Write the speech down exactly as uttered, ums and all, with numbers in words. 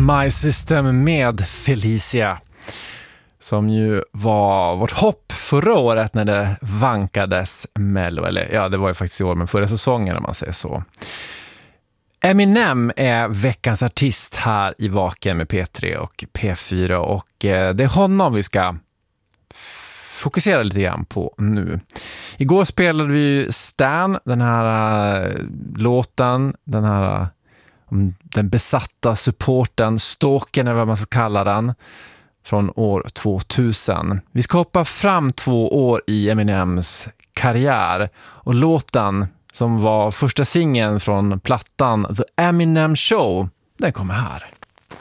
My System med Felicia, som ju var vårt hopp förra året när det vankades Mello, eller ja, det var ju faktiskt i år, men förra säsongen om man säger så. Eminem är veckans artist här i Vaken med P tre och P fyra, och eh, det är honom vi ska fokusera lite grann på nu. Igår spelade vi Stan, den här uh, låten, den här uh, den besatta supporten, stalken eller vad man ska kalla den, från år tvåtusen. Vi ska hoppa fram två år i Eminems karriär, och låten som var första singeln från plattan The Eminem Show, den kommer här.